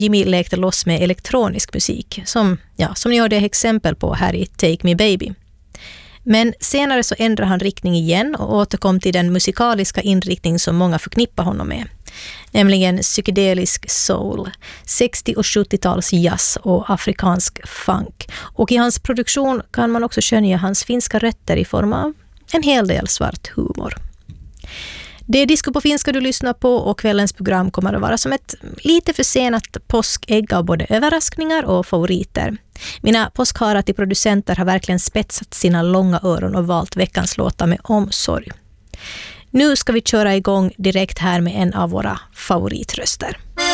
Jimmy lekte loss med elektronisk musik som ni hörde exempel på här i Take Me Baby. Men senare så ändrade han riktning igen och återkom till den musikaliska inriktning som många förknippar honom med. Nämligen psykedelisk soul, 60- och 70-tals jazz och afrikansk funk. Och i hans produktion kan man också skönja hans finska rötter i form av en hel del svart humor. Det är Disco på finska du lyssnar på och kvällens program kommer att vara som ett lite försenat påskägg av både överraskningar och favoriter. Mina påskharar till producenter har verkligen spetsat sina långa öron och valt veckans låtar med omsorg. Nu ska vi köra igång direkt här med en av våra favoritröster.